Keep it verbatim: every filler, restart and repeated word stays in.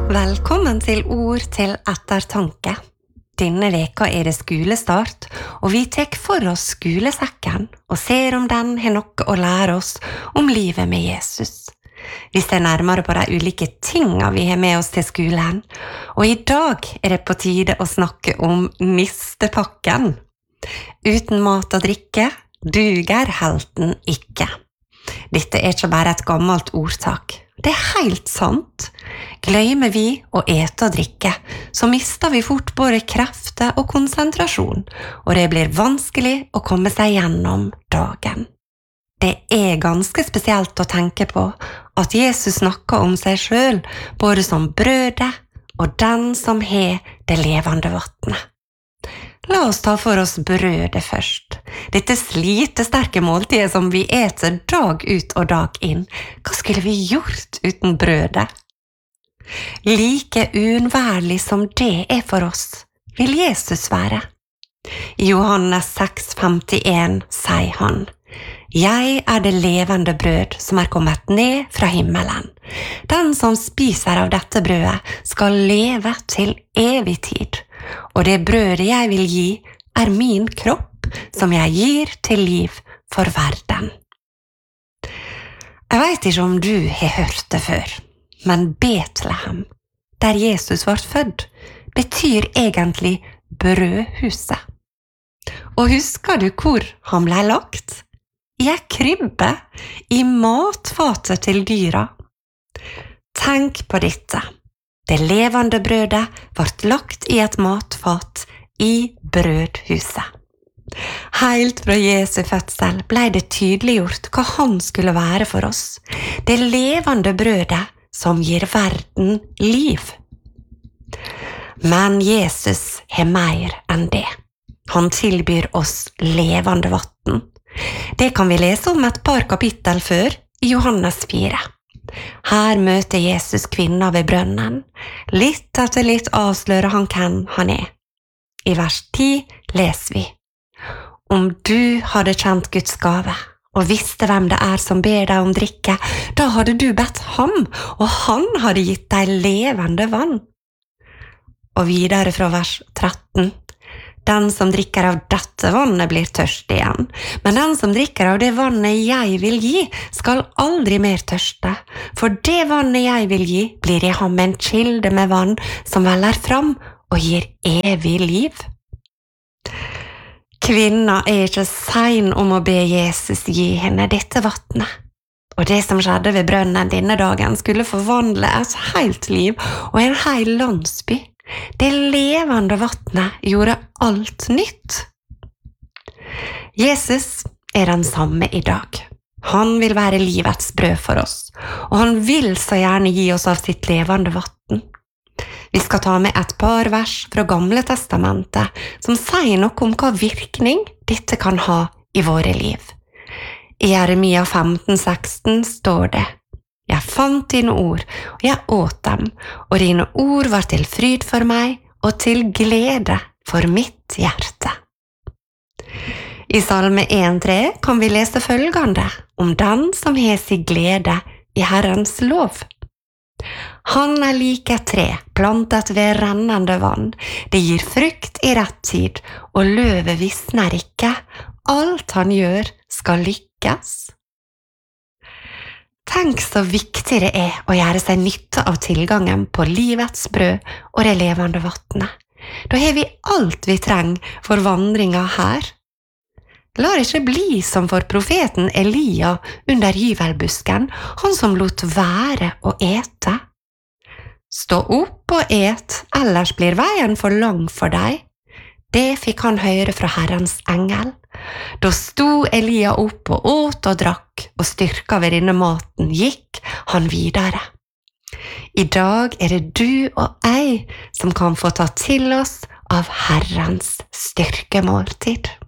Velkommen til Ord til ettertanke. Denne veka er det skolestart, og vi tek for oss skolesekken og ser om den har noe å lære oss om livet med Jesus. Vi ser nærmere på de ulike tingene vi har med oss til skolen, og i dag er det på tide å snakke om nistepakken. Uten mat og drikke duger helten ikke. Dette er ikke bare et gammelt ordtak. Det er helt sant. Glemmer vi å ete og drikke, så mister vi fort både krefter og konsentrasjon, og det blir vanskelig å komme seg gjennom dagen. Det er ganske spesielt å tenke på at Jesus snakker om seg selv, både som brødet og den som har det levende vattnet. La oss ta for oss brødet først. Dette slitesterke måltidet som vi eter dag ut og dag inn. Hva skulle vi gjort uten brødet? Like uunnværlig som det er for oss, vil Jesus være. I Johannes seks femtien sier han: «Jeg er det levende brød som er kommet ned fra himmelen. Den som spiser av dette brødet skal leve til evig tid. Og det brødet jeg vil gi er min kropp, som jeg gir til liv for verden.» Jeg vet ikke om du har hørt det før, men Betlehem, der Jesus var født, betyr egentlig brødhuset. Og husker du hvor han ble lagt? I en krybbe, i matfatet til dyra. Tenk på dette. Det levende brødet vart lagt i et matfat i brødhuset. Helt fra Jesu fødsel ble det tydeliggjort hva han skulle være for oss. Det levende brødet som gir verden liv. Men Jesus har mer enn det. Han tilbyr oss levende vatten. Det kan vi lese om et par kapittel før i Johannes fire. Her møter Jesus kvinner ved brønnen. Litt etter litt avslører han hvem han er. I vers ti leser vi: «Om du hadde kjent Guds gave, og visste hvem det er som ber deg om drikke, da hadde du bedt ham, og han hadde gitt deg levende vann.» Og videre fra vers tretten: «Den som drikker av dette vannet blir tørst igjen, men den som drikker av det vannet jeg vil gi, skal aldri mer tørste, for det vannet jeg vil gi blir i ham en kilde med vann som veller fram og gir evig liv.» Kvinna er ikke sein om å be Jesus gi henne dette vattnet. Og det som skjedde ved brønnen denne dagen skulle forvandle et helt liv og en hel landsby. Det levende vattnet gjorde alt nytt. Jesus er den samme i dag. Han vil være livets brød for oss, og han vil så gjerne gi oss av sitt levende vatten. Vi skal ta med et par vers fra Gamle testamentet som sier noe om hva virkning dette kan ha i våre liv. I Jeremia femten seksten står det: «Jeg fant dine ord, og jeg åt dem, og dine ord var til fryd for meg, og til glede for mitt hjerte.» I Salme en tre kan vi lese følgende om den som har sin glede i Herrens lov. «Han er lik et tre, plantet ved rennende vann. Det gir frukt i rett tid, og løvet visner ikke. Alt han gjør skal lykkes.» Tenk så viktig det er å gjøre seg nytte av tilgangen på livets brød og det levende vattnet. Da har vi alt vi trenger for vandringen her. La det ikke bli som for profeten Elia under gyvelbusken, han som lot være å ete. «Stå opp og et, ellers blir veien for lang for deg.» Det fikk han høre fra Herrens engel. Da sto Elia opp og åt og drakk, og styrka ved denne maten gikk han videre. I dag er det du og jeg som kan få ta til oss av Herrens styrkemåltid.